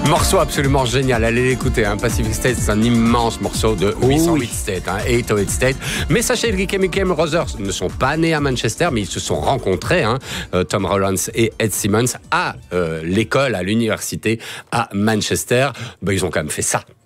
Morceau absolument génial, allez l'écouter. Pacific State, c'est un immense morceau de 808 State, 808 State. Mais sachez que les Chemical Brothers ne sont pas nés à Manchester, mais ils se sont rencontrés, Tom Rowlands et Ed Simmons, à l'école, à l'université à Manchester. Ils ont quand même fait ça.